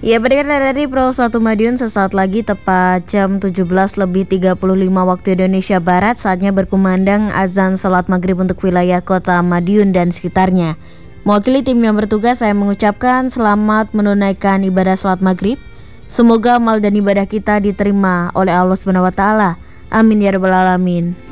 Ya, pendengar dari Pro 1 Madiun, sesaat lagi tepat jam 17:35 waktu Indonesia Barat, saatnya berkumandang azan salat maghrib untuk wilayah kota Madiun dan sekitarnya. Mewakili tim yang bertugas, saya mengucapkan selamat menunaikan ibadah salat maghrib. Semoga amal dan ibadah kita diterima oleh Allah SWT. Amin ya rabbal alamin.